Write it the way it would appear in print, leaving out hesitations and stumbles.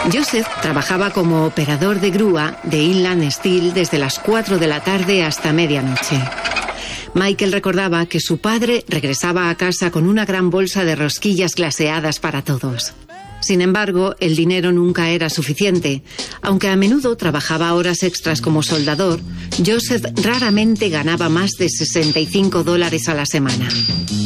Joseph trabajaba como operador de grúa de Inland Steel desde las 4 de la tarde hasta medianoche. Michael recordaba que su padre regresaba a casa con una gran bolsa de rosquillas glaseadas para todos. Sin embargo, el dinero nunca era suficiente. Aunque a menudo trabajaba horas extras como soldador, Joseph raramente ganaba más de $65 a la semana.